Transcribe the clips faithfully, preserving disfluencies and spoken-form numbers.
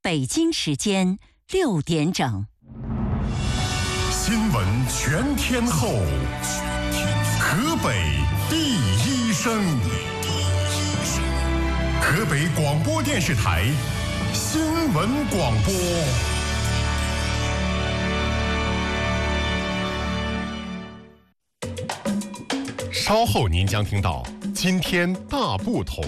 北京时间六点整。 新闻全天候，河北第一声，河北广播电视台新闻广播。稍后您将听到今天大不同。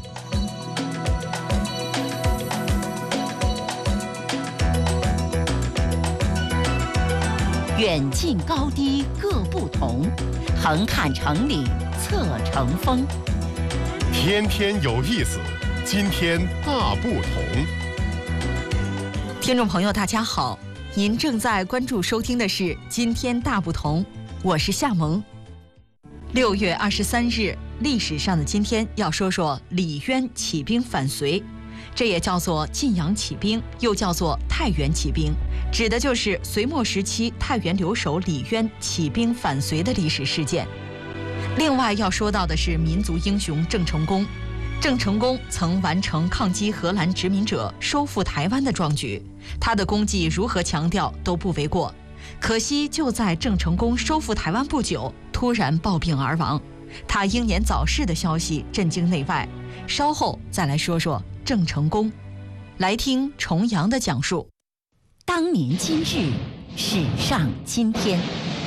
远近高低各不同，横看成岭侧成峰。 天天有意思，今天大不同。 听众朋友大家好，您正在关注收听的是今天大不同，我是夏萌。六月二十三日，历史上的今天要说说李渊起兵反隋，这也叫做晋阳起兵，又叫做太原起兵，指的就是隋末时期太原留守李渊起兵反隋的历史事件。另外要说到的是民族英雄郑成功。郑成功曾完成抗击荷兰殖民者、收复台湾的壮举，他的功绩如何强调都不为过。可惜就在郑成功收复台湾不久，突然暴病而亡，他英年早逝的消息震惊内外。稍后再来说说郑成功。来听重阳的讲述。 当年今日，史上今天。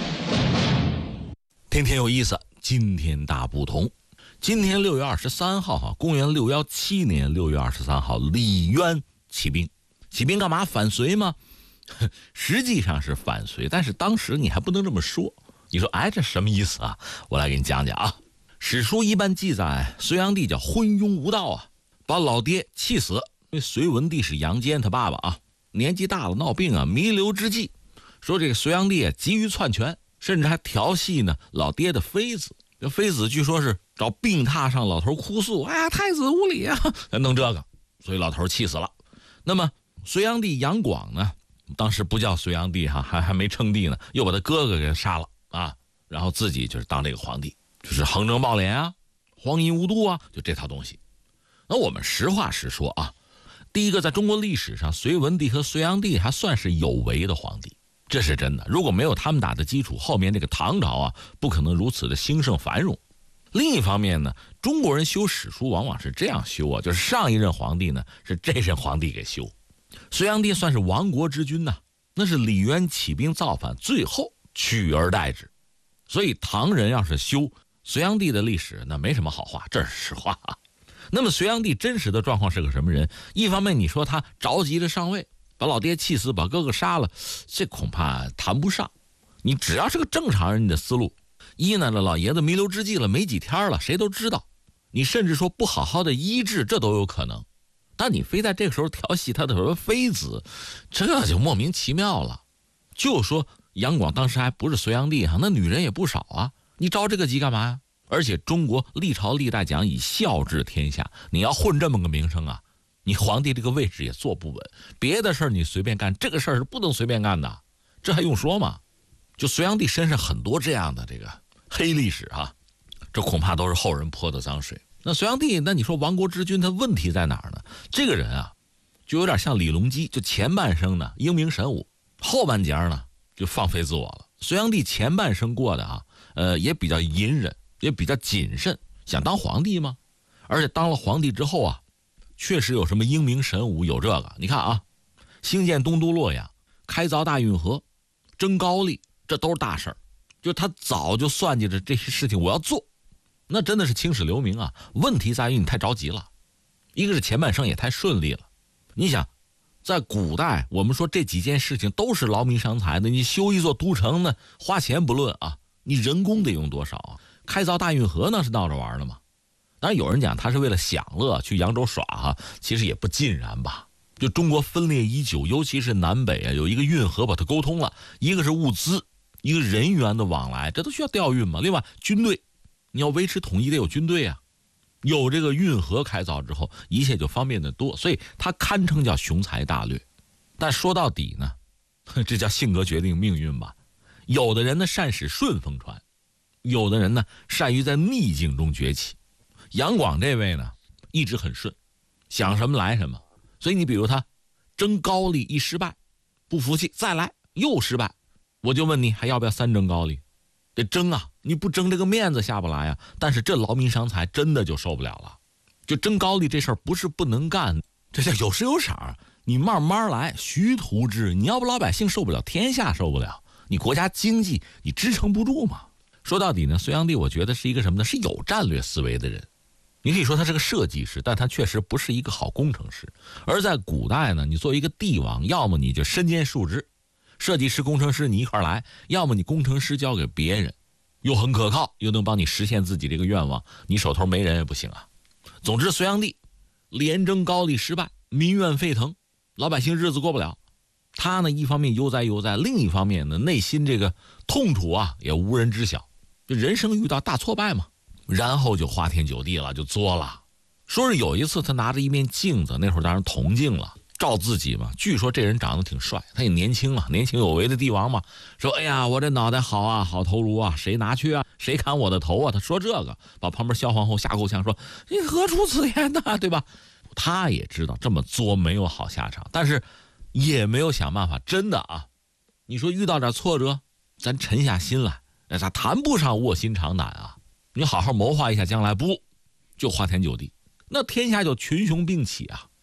天天有意思，今天大不同。今天六月二十三号哈，公元六一七年六月二十三号，李渊起兵。起兵干嘛？反隋吗？实际上是反隋，但是当时你还不能这么说。你说，哎，这什么意思啊？我来给你讲讲啊。史书一般记载，隋炀帝叫昏庸无道啊，把老爹气死。因为隋文帝是杨坚他爸爸啊，年纪大了闹病啊，弥留之际，说这个隋炀帝啊急于篡权，甚至还调戏呢老爹的妃子。这妃子据说是找病榻上老头哭诉，哎呀，太子无礼啊，弄这个，所以老头气死了。那么隋炀帝杨广呢，当时不叫隋炀帝哈，还还没称帝呢，又把他哥哥给杀了啊，然后自己就是当这个皇帝，就是横征暴敛啊，荒淫无度啊，就这套东西。那我们实话实说啊，第一个在中国历史上，隋文帝和隋炀帝还算是有为的皇帝，这是真的。如果没有他们打的基础，后面这个唐朝啊，不可能如此的兴盛繁荣。另一方面呢，中国人修史书往往是这样修啊，就是上一任皇帝呢是这任皇帝给修。隋炀帝算是亡国之君呐、啊，那是李渊起兵造反，最后取而代之。所以唐人要是修隋炀帝的历史，那没什么好话，这是实话啊。那么隋炀帝真实的状况是个什么人？一方面你说他着急着上位，把老爹气死，把哥哥杀了，这恐怕谈不上。你只要是个正常人，你的思路，一呢，老爷子弥留之际了，没几天了，谁都知道。你甚至说不好好的医治，这都有可能。但你非在这个时候调戏他的什么妃子，这就莫名其妙了。就说杨广当时还不是隋炀帝哈，那女人也不少啊，你着这个急干嘛呀？而且中国历朝历代讲以孝治天下，你要混这么个名声啊，你皇帝这个位置也坐不稳。别的事儿你随便干，这个事儿是不能随便干的，这还用说吗？就隋炀帝身上很多这样的这个黑历史啊，这恐怕都是后人泼的脏水。那隋炀帝，那你说亡国之君，他问题在哪儿呢？这个人啊，就有点像李隆基，就前半生呢英明神武，后半截呢就放飞自我了。隋炀帝前半生过的啊，呃，也比较隐忍，也比较谨慎，想当皇帝吗？而且当了皇帝之后啊，确实有什么英明神武，有这个。你看啊，兴建东都洛阳，开凿大运河，征高丽，这都是大事儿。就他早就算计着这些事情我要做，那真的是青史留名啊。问题在于你太着急了，一个是前半生也太顺利了。你想在古代我们说这几件事情都是劳民伤财的，你修一座都城呢，花钱不论啊，你人工得用多少啊？开凿大运河那是闹着玩的吗？当然有人讲他是为了享乐去扬州耍哈、啊，其实也不尽然吧。就中国分裂已久，尤其是南北啊，有一个运河把它沟通了，一个是物资，一个人员的往来，这都需要调运嘛。另外军队，你要维持统一得有军队啊。有这个运河开凿之后，一切就方便得多，所以他堪称叫雄才大略。但说到底呢，这叫性格决定命运吧。有的人呢善使顺风船，有的人呢善于在逆境中崛起。杨广这位呢一直很顺，想什么来什么。所以你比如他争高丽一失败，不服气再来又失败，我就问你还要不要三争高丽？得争啊，你不争这个面子下不来啊。但是这劳民伤财真的就受不了了，就争高丽这事儿不是不能干，这叫有时有赏，你慢慢来，徐图之。你要不老百姓受不了，天下受不了，你国家经济你支撑不住嘛。说到底呢，隋炀帝我觉得是一个什么呢？是有战略思维的人。你可以说他是个设计师，但他确实不是一个好工程师。而在古代呢，你作为一个帝王，要么你就身兼数职，设计师、工程师你一块来，要么你工程师交给别人，又很可靠，又能帮你实现自己这个愿望，你手头没人也不行啊。总之，隋炀帝连征高丽失败，民怨沸腾，老百姓日子过不了。他呢，一方面悠哉悠哉，另一方面呢，内心这个痛楚啊，也无人知晓。就人生遇到大挫败嘛，然后就花天酒地了，就作了。说是有一次他拿着一面镜子，那会儿当然铜镜了，照自己嘛。据说这人长得挺帅，他也年轻嘛，年轻有为的帝王嘛。说哎呀，我这脑袋好啊，好头颅啊，谁拿去啊？谁砍我的头啊？他说这个，把旁边萧皇后吓够呛，说你何出此言呢？对吧？他也知道这么作没有好下场，但是也没有想办法。真的啊，你说遇到点挫折，咱沉下心来，那咱谈不上卧薪尝胆啊。你好好谋划一下将来，不就花天酒地，那天下就群雄并起啊。